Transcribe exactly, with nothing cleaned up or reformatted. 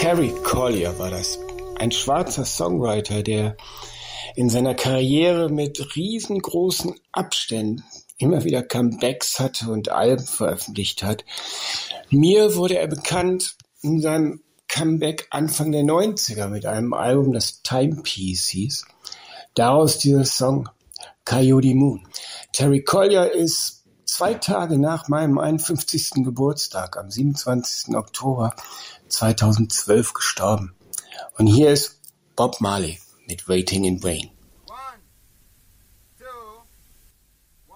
Terry Collier war das. Ein schwarzer Songwriter, der in seiner Karriere mit riesengroßen Abständen immer wieder Comebacks hatte und Alben veröffentlicht hat. Mir wurde er bekannt in seinem Comeback Anfang der neunziger mit einem Album, das Timepiece hieß. Daraus dieser Song Coyote Moon. Terry Collier ist zwei Tage nach meinem einundfünfzigsten Geburtstag, am siebenundzwanzigsten Oktober zweitausendzwölf gestorben. Und hier ist Bob Marley mit Waiting in Vain.